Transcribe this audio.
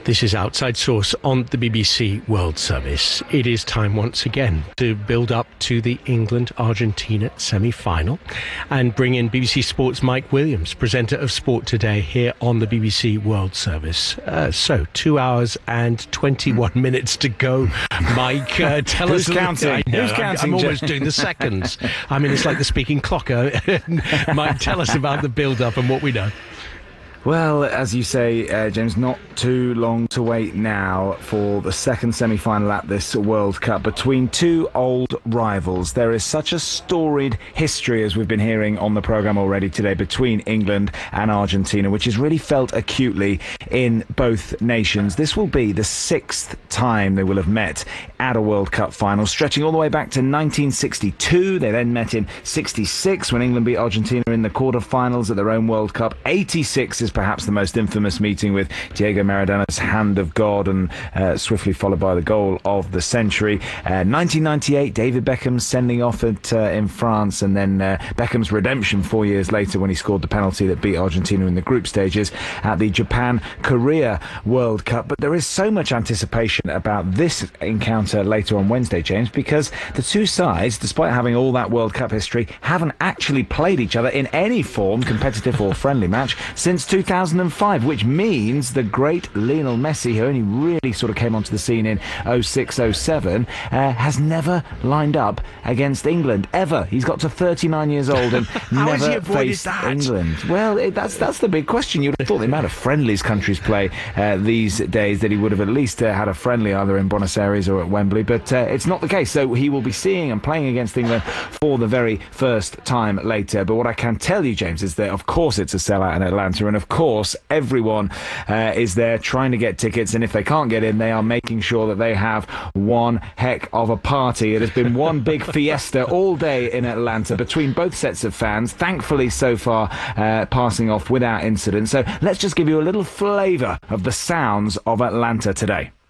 This is Outside Source on the BBC World Service. It is time once again to build up to the England-Argentina semi-final and bring in BBC Sports' Mike Williams, presenter of Sport Today, here on the BBC World Service. So, 2 hours and 21 minutes to go. Mike, tell us... Who's counting? Who's counting? I'm almost doing the seconds. I mean, it's like the speaking clock. Mike, tell us about the build-up and what we know. Well, as you say, James, not too long to wait now for the second semi-final at this World Cup between two old rivals. There is such a storied history, as we've been hearing on the programme already today, between England and Argentina, which is really felt acutely in both nations. This will be the sixth time they will have met at a World Cup final, stretching all the way back to 1962. They then met in 66 when England beat Argentina in the quarter-finals at their own World Cup. 86 is perhaps the most infamous meeting with Diego Maradona's hand of God and swiftly followed by the goal of the century. 1998, David Beckham sending off in France, and then Beckham's redemption 4 years later when he scored the penalty that beat Argentina in the group stages at the Japan-Korea World Cup. But there is so much anticipation about this encounter later on Wednesday, James, because the two sides, despite having all that World Cup history, haven't actually played each other in any form, competitive or friendly match, since 2005, which means the great Lionel Messi, who only really sort of came onto the scene in 06-07, has never lined up against England, ever. He's got to 39 years old and never faced England. Well, that's the big question. You'd have thought the amount of friendlies countries play these days that he would have at least had a friendly either in Buenos Aires or at Wembley, but it's not the case. So he will be seeing and playing against England for the very first time later. But what I can tell you, James, is that of course it's a sellout in Atlanta, and of course everyone is there trying to get tickets, and if they can't get in, they are making sure that they have one heck of a party. It has been one big fiesta all day in Atlanta between both sets of fans, thankfully so far passing off without incident. So let's just give you a little flavour of the sounds of Atlanta today.